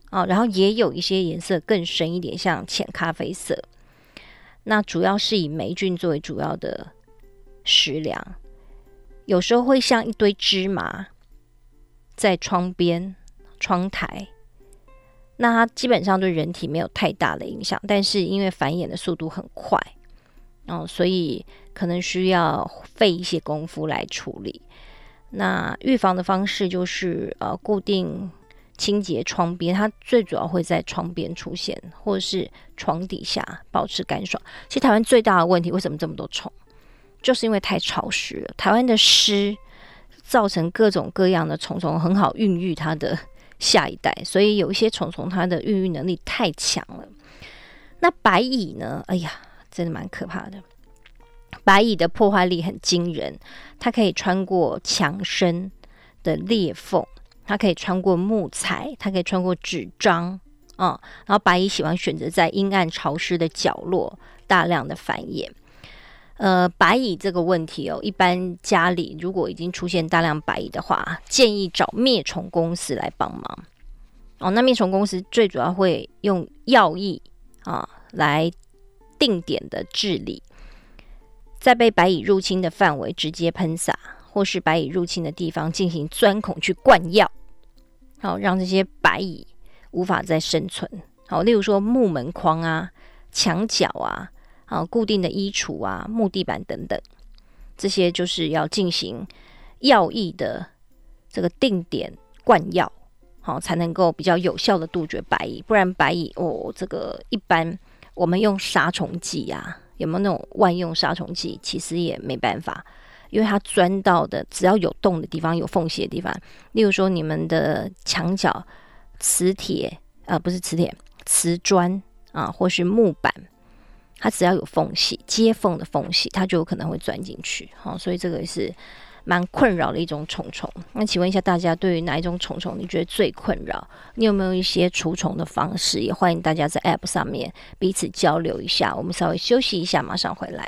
然后也有一些颜色更深一点，像浅咖啡色。那主要是以霉菌作为主要的食粮，有时候会像一堆芝麻在窗边、窗台，那它基本上对人体没有太大的影响，但是因为繁衍的速度很快，所以可能需要费一些功夫来处理。那预防的方式就是固定清洁窗边，它最主要会在窗边出现，或者是床底下保持干爽。其实台湾最大的问题，为什么这么多虫？就是因为太潮湿了。台湾的湿造成各种各样的虫虫很好孕育它的下一代，所以有一些虫虫它的孕育能力太强了。那白蚁呢？哎呀，真的蛮可怕的。白蚁的破坏力很惊人，它可以穿过墙身的裂缝，它可以穿过木材，它可以穿过纸张然后白蚁喜欢选择在阴暗潮湿的角落大量的繁衍。白蚁这个问题一般家里如果已经出现大量白蚁的话，建议找灭虫公司来帮忙。那灭虫公司最主要会用药液来定点的治理，在被白蚁入侵的范围直接喷洒，或是白蚁入侵的地方进行钻孔去灌药，让这些白蚁无法再生存。例如说木门框啊、墙角固定的衣橱木地板等等，这些就是要进行药液的这个定点灌药，才能够比较有效的杜绝白蚁。不然白蚁这个一般我们用杀虫剂有没有那种万用杀虫剂？其实也没办法，因为它钻到的只要有洞的地方、有缝隙的地方，例如说你们的墙角磁铁不是磁铁，瓷砖或是木板，它只要有缝隙、接缝的缝隙，它就有可能会钻进去。所以这个是蛮困扰的一种虫虫。那请问一下大家，对于哪一种虫虫你觉得最困扰？你有没有一些除虫的方式？也欢迎大家在 App 上面彼此交流一下。我们稍微休息一下，马上回来。